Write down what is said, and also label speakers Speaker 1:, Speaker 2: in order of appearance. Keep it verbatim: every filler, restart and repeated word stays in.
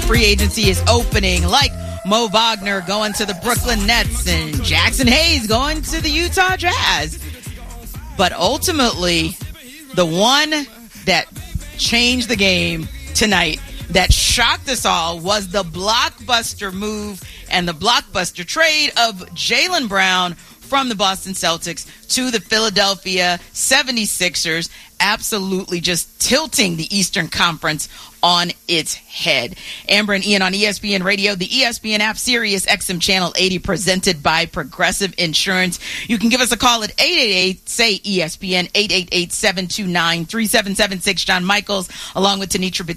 Speaker 1: free agency is opening, like Mo Wagner going to the Brooklyn Nets and Jackson Hayes going to the Utah Jazz. But ultimately, the one that changed the game tonight, that shocked us all, was the blockbuster move and the blockbuster trade of Jaylen Brown from the Boston Celtics to the Philadelphia seventy-sixers, absolutely just tilting the Eastern Conference on its head. Amber and Ian on E S P N Radio, the E S P N app, Sirius X M Channel eighty, presented by Progressive Insurance. You can give us a call at eight eight eight, S A Y, E S P N, eight eight eight, seven two nine, three seven seven six. John Michaels, along with Tanitra Batiste